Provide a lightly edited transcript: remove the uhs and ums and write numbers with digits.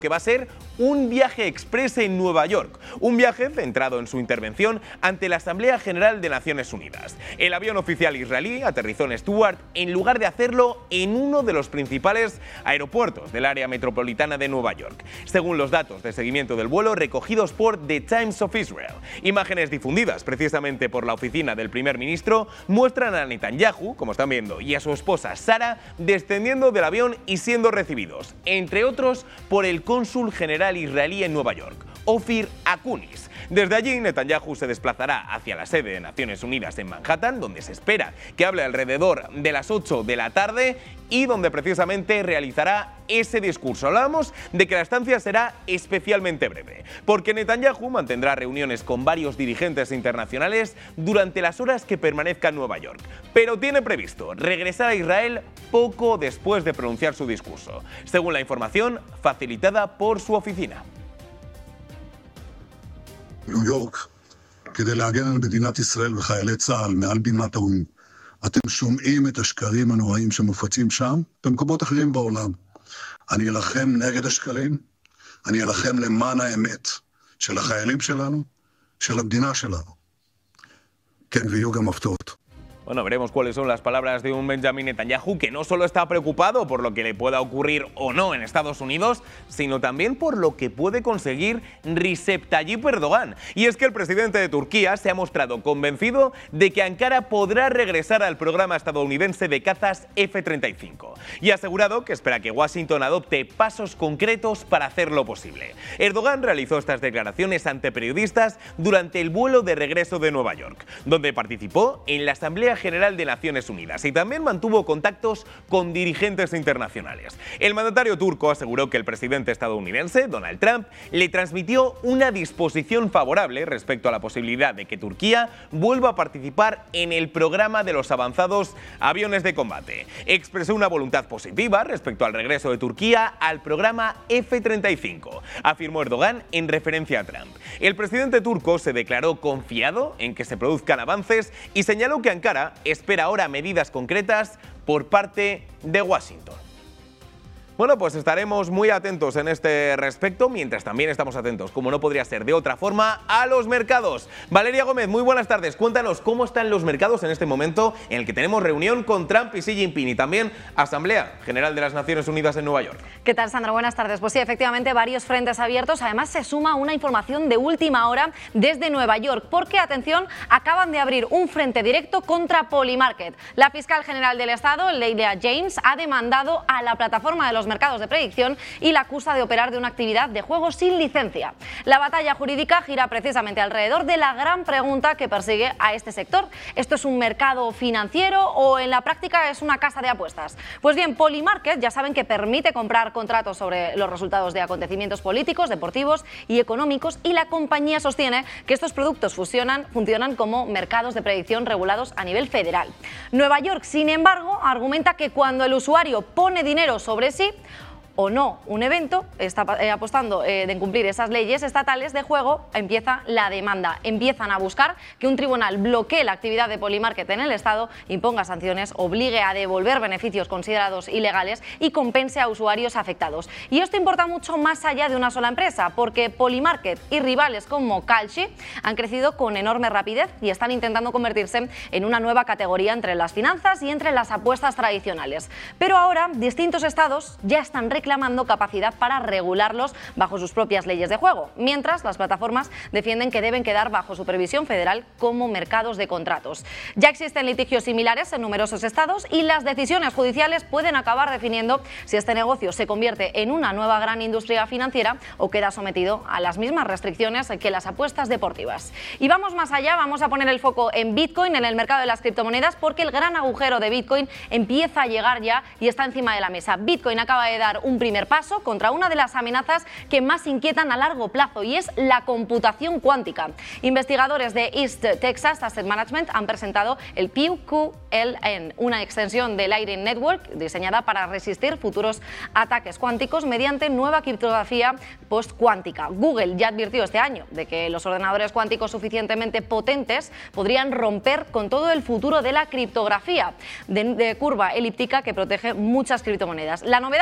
que va a ser un viaje exprés en Nueva York, un viaje centrado en su intervención ante la Asamblea General de Naciones Unidas. El avión oficial israelí aterrizó en Stuart en lugar de hacerlo en uno de los principales aeropuertos del área metropolitana de Nueva York, según los datos de seguimiento del vuelo recogidos por The Times of Israel. Imágenes difundidas precisamente por la oficina del primer ministro muestran a Netanyahu, como están viendo, y a su esposa Sara descendiendo del avión y siendo recibidos, entre otros, por el cónsul general israelí en Nueva York, Ofir Akunis. Desde allí, Netanyahu se desplazará hacia la sede de Naciones Unidas en Manhattan, donde se espera que hable alrededor de las 8 de la tarde y donde precisamente realizará ese discurso. Hablábamos de que la estancia será especialmente breve, porque Netanyahu mantendrá reuniones con varios dirigentes internacionales durante las horas que permanezca en Nueva York, pero tiene previsto regresar a Israel poco después de pronunciar su discurso, según la información facilitada por su oficina. ניו יורק, כדי להגן על מדינת ישראל וחיילי צה"ל מעל בימת האו"ם. אתם שומעים את השקרים הנוראים שמופצים שם במקומות אחרים בעולם. אני אלחם נגד השקרים, אני אלחם למען האמת של החיילים שלנו, של המדינה שלנו. כן, ויהיו גם הפתעות. Bueno, veremos cuáles son las palabras de un Benjamin Netanyahu que no solo está preocupado por lo que le pueda ocurrir o no en Estados Unidos, sino también por lo que puede conseguir Recep Tayyip Erdogan. Y es que el presidente de Turquía se ha mostrado convencido de que Ankara podrá regresar al programa estadounidense de cazas F-35 y ha asegurado que espera que Washington adopte pasos concretos para hacerlo posible. Erdogan realizó estas declaraciones ante periodistas durante el vuelo de regreso de Nueva York, donde participó en la Asamblea General de Naciones Unidas y también mantuvo contactos con dirigentes internacionales. El mandatario turco aseguró que el presidente estadounidense, Donald Trump, le transmitió una disposición favorable respecto a la posibilidad de que Turquía vuelva a participar en el programa de los avanzados aviones de combate. Expresó una voluntad positiva respecto al regreso de Turquía al programa F-35, afirmó Erdogan en referencia a Trump. El presidente turco se declaró confiado en que se produzcan avances y señaló que Ankara espera ahora medidas concretas por parte de Washington. Bueno, pues estaremos muy atentos en este respecto, mientras también estamos atentos, como no podría ser de otra forma, a los mercados. Valeria Gómez, muy buenas tardes. Cuéntanos cómo están los mercados en este momento en el que tenemos reunión con Trump y Xi Jinping y también Asamblea General de las Naciones Unidas en Nueva York. ¿Qué tal, Sandra? Buenas tardes. Pues sí, efectivamente, varios frentes abiertos. Además, se suma una información de última hora desde Nueva York, porque, atención, acaban de abrir un frente directo contra Polymarket. La fiscal general del Estado, Leila James, ha demandado a la plataforma de los mercados de predicción y la acusa de operar de una actividad de juego sin licencia. La batalla jurídica gira precisamente alrededor de la gran pregunta que persigue a este sector. ¿Esto es un mercado financiero o en la práctica es una casa de apuestas? Pues bien, Polymarket ya saben que permite comprar contratos sobre los resultados de acontecimientos políticos, deportivos y económicos, y la compañía sostiene que estos productos funcionan como mercados de predicción regulados a nivel federal. Nueva York, sin embargo, argumenta que cuando el usuario pone dinero sobre sí o no un evento, está apostando de cumplir esas leyes estatales de juego, empieza la demanda. Empiezan a buscar que un tribunal bloquee la actividad de Polymarket en el Estado, imponga sanciones, obligue a devolver beneficios considerados ilegales y compense a usuarios afectados. Y esto importa mucho más allá de una sola empresa, porque Polymarket y rivales como Kalshi han crecido con enorme rapidez y están intentando convertirse en una nueva categoría entre las finanzas y entre las apuestas tradicionales. Pero ahora distintos estados ya están reclamando capacidad para regularlos bajo sus propias leyes de juego, mientras las plataformas defienden que deben quedar bajo supervisión federal como mercados de contratos. Ya existen litigios similares en numerosos estados y las decisiones judiciales pueden acabar definiendo si este negocio se convierte en una nueva gran industria financiera o queda sometido a las mismas restricciones que las apuestas deportivas. Y vamos más allá, vamos a poner el foco en Bitcoin, en el mercado de las criptomonedas, porque el gran agujero de Bitcoin empieza a llegar ya y está encima de la mesa. Bitcoin acaba de dar un primer paso contra una de las amenazas que más inquietan a largo plazo, y es la computación cuántica. Investigadores de East Texas Asset Management han presentado el PQLN, una extensión del Lightning Network diseñada para resistir futuros ataques cuánticos mediante nueva criptografía postcuántica. Google ya advirtió este año de que los ordenadores cuánticos suficientemente potentes podrían romper con todo el futuro de la criptografía de curva elíptica que protege muchas criptomonedas. La novedad